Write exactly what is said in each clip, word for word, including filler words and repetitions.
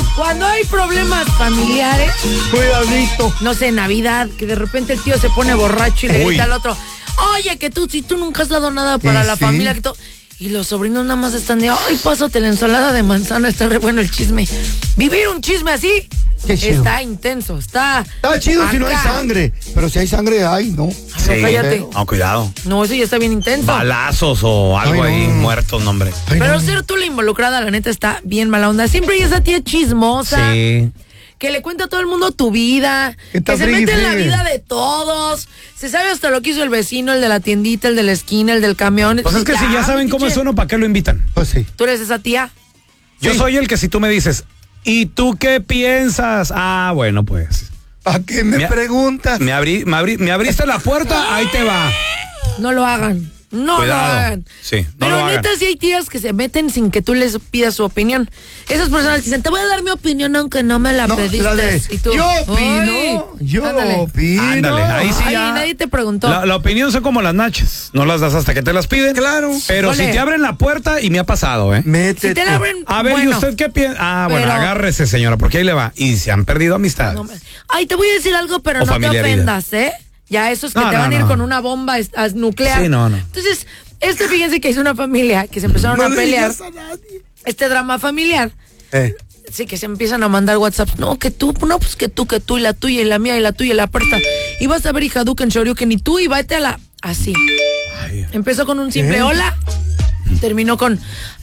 Cuando hay problemas familiares, cuidadito. No sé, Navidad, que de repente el tío se pone borracho y le grita al otro, oye, que tú, si tú nunca has dado nada para la sí? familia, que tú... Y los sobrinos nada más están de, ay, pásate la ensalada de manzana, está re bueno el chisme. Vivir un chisme así está intenso, está... Está chido acá. Si no hay sangre, pero si hay sangre, hay, ¿no? Sí, no, cállate. No, cuidado. No, eso ya está bien intenso. Balazos o algo ay, ahí, no. muertos, no, hombre. Ay, pero no. ser tú la involucrada, la neta, está bien mala onda. Siempre hay esa tía chismosa. Sí. Que le cuenta a todo el mundo tu vida, que se frigui, mete en la frigui. vida de todos, se sabe hasta lo que hizo el vecino, el de la tiendita, el de la esquina, el del camión. Pues es que si ya saben cómo es uno, ¿para qué lo invitan? Pues sí. ¿Tú eres esa tía? Yo Sí. soy el que si tú me dices, ¿y tú qué piensas? Ah, bueno, pues. ¿A qué me, Me- preguntas? Me, abrí, me, abrí, me abriste la puerta, ahí te va. No lo hagan. No Cuidado. lo hagan. Sí, no Pero lo neta hagan. sí hay tías que se meten sin que tú les pidas su opinión. Esas personas dicen, te voy a dar mi opinión aunque no me la No, pediste. la de, Y tú, yo "Ay, opino, yo ándale". opino. Ándale, ahí sí Ay, ya. nadie te preguntó. La, la opinión son como las nachas, no las das hasta que te las piden. Claro. Pero Ole. si te abren la puerta, y me ha pasado, ¿eh? Métete. Si te la abren, A ver, bueno, ¿y usted qué piensa? Ah, bueno, pero- agárrese, señora, porque ahí le va. Y se han perdido amistades. no me- Ay, te voy a decir algo, pero O no te familiaridad. ofendas, ¿eh? Ya esos que No, te no, van a ir no. con una bomba es- as- nuclear. Sí, no, no. Entonces, este, fíjense que es una familia que se empezaron No a le pelear. digas a nadie. Este drama familiar. Eh. Sí, que se empiezan a mandar WhatsApp. No, que tú, no, pues que tú, que tú, y la tuya, y la mía, y la tuya, y la puerta. Y vas a ver, hija Duque, en Shoryuken, y tú, y vete a la... Así. Ay, Empezó con un simple ¿Qué? hola. Terminó con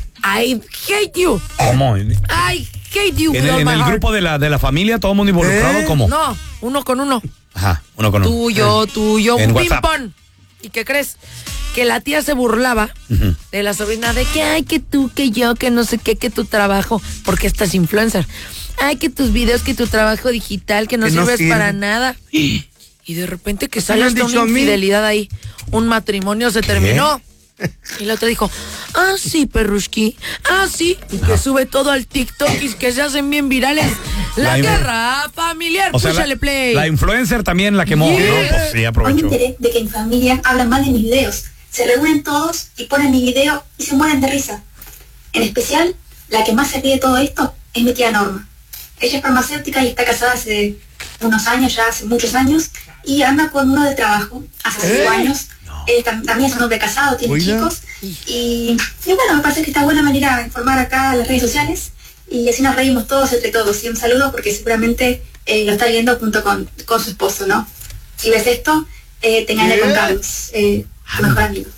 I hate you. ¿cómo? I hate you. En with el, all en my el heart. grupo de la, de la familia, todo el mundo involucrado, ¿Eh? ¿cómo? No, uno con uno. Ajá, uno con uno. Tuyo, tuyo, En un WhatsApp. ping-pong. ¿Y qué crees? Que la tía se burlaba Ujú. de la sobrina de que, ay, que tú, que yo, que no sé qué, que tu trabajo, porque esta es influencer. Ay, que tus videos, que tu trabajo digital, que no Que no sirves sirve. para nada. Y de repente que me sale han hasta dicho una a mí. infidelidad ahí. Un matrimonio se terminó. Y la otra dijo, ah, sí, perrushki, ah, sí, y que sube todo al TikTok y que se hacen bien virales. La, La inf- guerra familiar, O sea, la, púchale play. la influencer también la quemó, Yeah. ¿no? Pues sí, Hoy me aprovechó. enteré de que en familia hablan mal de mis videos. Se reúnen todos y ponen mi video y se mueren de risa. En especial, la que más se ríe de todo esto es mi tía Norma. Ella es farmacéutica y está casada hace unos años, ya hace muchos años, y anda con uno de trabajo hace ¿Eh? cinco años. Él tam- también es un hombre casado, tiene Oiga. chicos. Y, y bueno, me parece que está buena manera de informar acá en las redes sociales. Y así nos reímos todos entre todos. Y un saludo porque seguramente eh, lo está viendo junto con, con su esposo, ¿no? Si ves esto, eh, tenganle ¿Qué? con Carlos, eh, tu mejor amigo.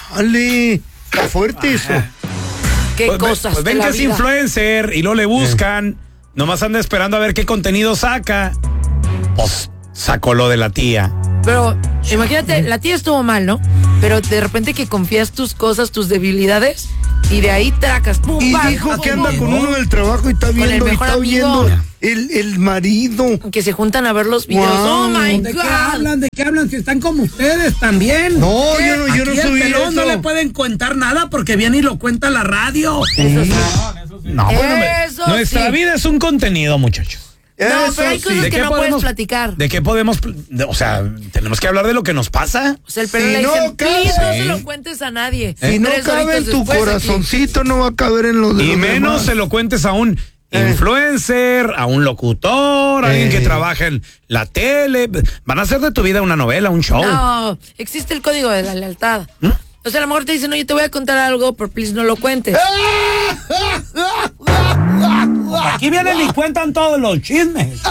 Chale. Está fuerte eso. Qué Pues, ve- cosas pues de ven la que es vida. influencer y luego le buscan. Nomás anda esperando a ver qué contenido saca. Pues sacó lo de la tía. Pero imagínate, la tía estuvo mal, ¿no? Pero de repente que confías tus cosas, tus debilidades, y de ahí tracas. Pum, Y pam, dijo pum, que pum, anda pum. con uno del trabajo y está el viendo, y mejor está amigo. viendo el, el marido. Que se juntan a ver los videos. Wow. Oh my ¿De qué God. hablan? ¿De qué hablan? Si están como ustedes también. No, ¿Qué? yo no- yo no Aquí el subí pelón eso. no le pueden contar nada porque viene y lo cuenta la radio. Eso sí. No, bueno, me- Eso nuestra sí. vida es un contenido, muchachos. No, Eso pero hay sí. cosas ¿De que qué no podemos- puedes platicar. ¿De qué podemos? pl- de- o sea, tenemos que hablar de lo que nos pasa. O sea, el pelón Si le no dicen, cabe- "Please, no Sí. se lo cuentes a nadie. Si no Tres cabe en horitos tu después, aquí. corazoncito, no va a caber en los de Y los menos demás. se lo cuentes a un Eh. influencer, a un locutor, a alguien Eh. que trabaja en la tele. Van a hacer de tu vida una novela, un show. No, existe el código de la lealtad. ¿Mm? O sea, a lo mejor te dicen, oye, te voy a contar algo, pero please no lo cuentes. Aquí vienen y cuentan todos los chismes.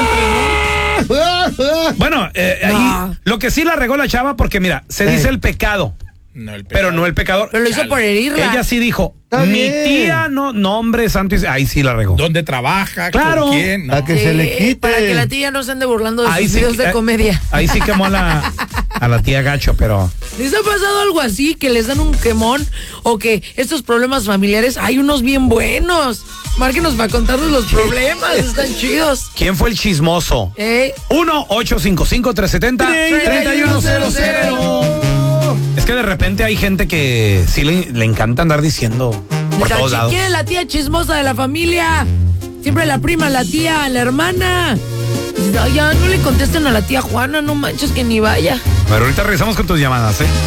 Bueno, eh, No. ahí lo que sí la regó la chava, porque mira, se Eh. dice el pecado, No, el pero no el pecador. Pero lo hizo por herirla. Ella sí dijo, Está mi bien. tía no, nombre santo, y ahí sí la regó. ¿Dónde trabaja? Claro. ¿Con quién? No. La que se le quite. Para que la tía no se ande burlando de Ahí sus sí, videos de eh, comedia. Ahí sí quemó a la, a la tía gacho, pero ¿Les ha pasado algo así? Que les dan un quemón o que estos problemas familiares, hay unos bien buenos. Márquenos para contarnos los problemas, están chidos. ¿quién fue el chismoso? ¿Eh? uno ocho cinco cinco tres siete cero tres uno cero cero. Es que de repente hay gente que sí le, le encanta andar diciendo por La todos chi- lados. ¿Quién es la tía chismosa de la familia? Siempre la prima, la tía, la hermana. Dices, "Ay, ya no le contesten a la tía Juana, no manches que ni vaya. Pero ahorita regresamos con tus llamadas, ¿eh?